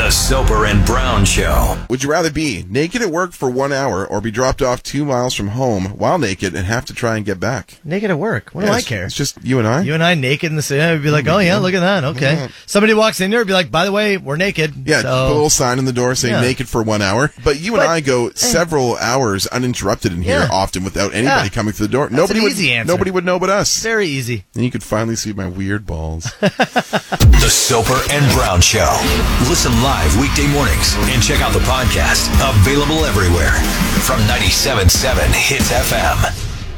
The Soper and Brown Show. Would you rather be naked at work for 1 hour or be dropped off 2 miles from home while naked and have to try and get back? Naked at work. What do I care? It's just you and I. You and I naked in the city. I'd be like, oh, yeah, look at that. Okay. Somebody walks in there and be like, by the way, we're naked. Yeah, so, put a little sign in the door saying naked for 1 hour. But you and I go several hours uninterrupted in here often without anybody coming through the door. That's an easy answer. Nobody would know but us. Very easy. And you could finally see my weird balls. The Soper and Brown Show. Listen live weekday mornings and check out the podcast. Available everywhere from 97.7 Hits FM.